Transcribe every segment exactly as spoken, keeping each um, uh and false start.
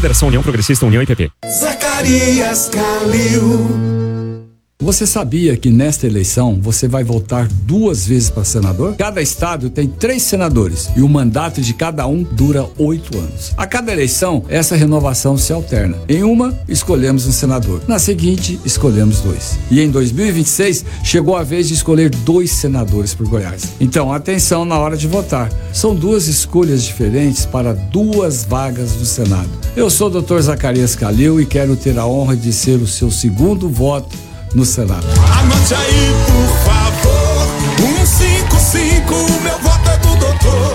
Federação União Progressista União I P P. Zacarias Calil. Você sabia que nesta eleição você vai votar duas vezes para senador? Cada estado tem três senadores e o mandato de cada um dura oito anos. A cada eleição, essa renovação se alterna. Em uma, escolhemos um senador. Na seguinte, escolhemos dois. E em dois mil e vinte e seis, chegou a vez de escolher dois senadores por Goiás. Então, atenção na hora de votar. São duas escolhas diferentes para duas vagas do Senado. Eu sou o doutor Zacarias Calil e quero ter a honra de ser o seu segundo voto no Senado. Anote aí, por favor, um cinco cinco, meu voto é do doutor.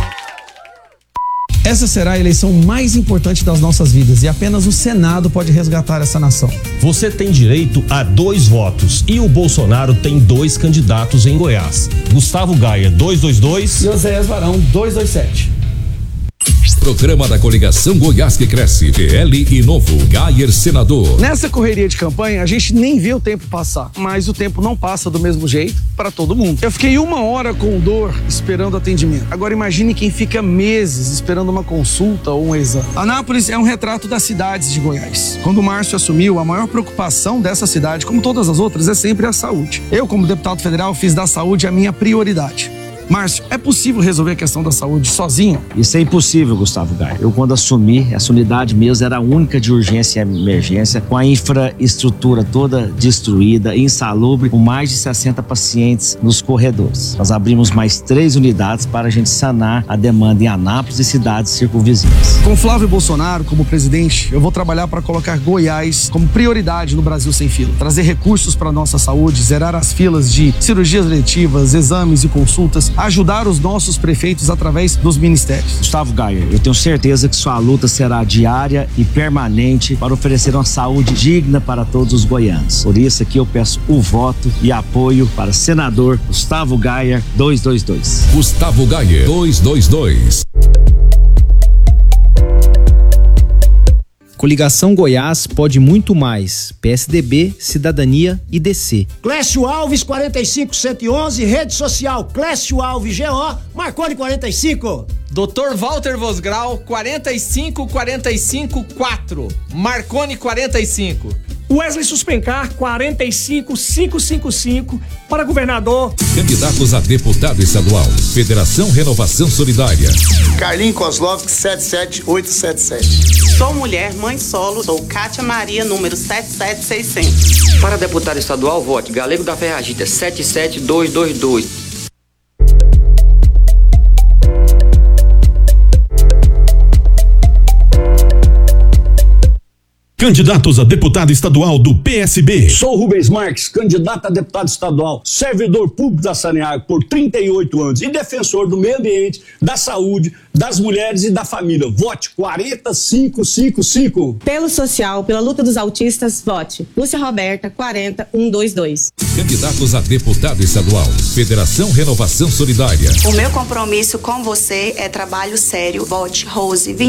Essa será a eleição mais importante das nossas vidas e apenas o Senado pode resgatar essa nação. Você tem direito a dois votos e o Bolsonaro tem dois candidatos em Goiás. Gustavo Gaia, duzentos e vinte e dois. E Oséias Varão, duzentos e vinte e sete. Programa da coligação Goiás que cresce, P L e Novo, Gayer senador. Nessa correria de campanha, a gente nem vê o tempo passar, mas o tempo não passa do mesmo jeito para todo mundo. Eu fiquei uma hora com dor esperando atendimento. Agora imagine quem fica meses esperando uma consulta ou um exame. Anápolis é um retrato das cidades de Goiás. Quando o Márcio assumiu, a maior preocupação dessa cidade, como todas as outras, é sempre a saúde. Eu, como deputado federal, fiz da saúde a minha prioridade. Márcio, é possível resolver a questão da saúde sozinho? Isso é impossível, Gustavo Gaia. Eu, quando assumi, essa unidade mesmo era a única de urgência e emergência, com a infraestrutura toda destruída, insalubre, com mais de sessenta pacientes nos corredores. Nós abrimos mais três unidades para a gente sanar a demanda em Anápolis e cidades circunvizinhas. Com Flávio Bolsonaro como presidente, eu vou trabalhar para colocar Goiás como prioridade no Brasil sem fila. Trazer recursos para a nossa saúde, zerar as filas de cirurgias eletivas, exames e consultas, ajudar os nossos prefeitos através dos ministérios. Gustavo Gaia, eu tenho certeza que sua luta será diária e permanente para oferecer uma saúde digna para todos os goianos. Por isso aqui eu peço o voto e apoio para senador Gustavo Gaia, duzentos e vinte e dois. Gustavo Gaia, duzentos e vinte e dois. Coligação Goiás pode muito mais. P S D B, Cidadania e D C. Clécio Alves, quarenta e cinco, cento e onze, rede social Clécio Alves G O, Marconi quarenta e cinco. doutor Walter Vosgrau, quarenta e cinco, quarenta e cinco, quatro, Marconi quarenta e cinco. Wesley Suspencar, quarenta e cinco, quinhentos e cinquenta e cinco, para governador. Candidatos a deputado estadual, Federação Renovação Solidária. Carlinhos Kozlovski, setenta e sete, oitocentos e setenta e sete. Sou mulher, mãe solo, sou Cátia Maria, número setenta e sete, seiscentos. Para deputado estadual, vote Galego da Ferragita, setenta e sete, duzentos e vinte e dois. Candidatos a deputado estadual do P S B. Sou Rubens Marques, candidato a deputado estadual, servidor público da Saneago por trinta e oito anos e defensor do meio ambiente, da saúde, das mulheres e da família. Vote quarenta, quinhentos e cinquenta e cinco. Pelo social, pela luta dos autistas, vote Lúcia Roberta, quarenta, cento e vinte e dois. Candidatos a deputado estadual, Federação Renovação Solidária. O meu compromisso com você é trabalho sério. Vote Rose, vinte.